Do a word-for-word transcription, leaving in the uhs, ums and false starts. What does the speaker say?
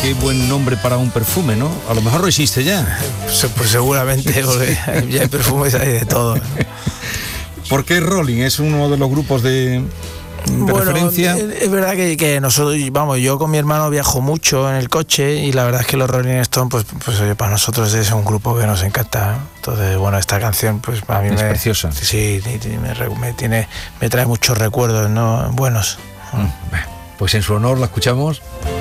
qué buen nombre para un perfume, ¿no? A lo mejor no existe ya. Pues, pues seguramente, porque ya hay perfumes ahí de todo. ¿Por qué Rolling? ¿Es uno de los grupos de, de bueno, referencia? Es verdad que, que nosotros, vamos, yo con mi hermano viajo mucho en el coche y la verdad es que los Rolling Stones, pues, pues oye, para nosotros es un grupo que nos encanta. Entonces, bueno, esta canción, pues a mí es me... preciosa. Sí, me, me, tiene, me trae muchos recuerdos, ¿no? Buenos. Pues en su honor la escuchamos.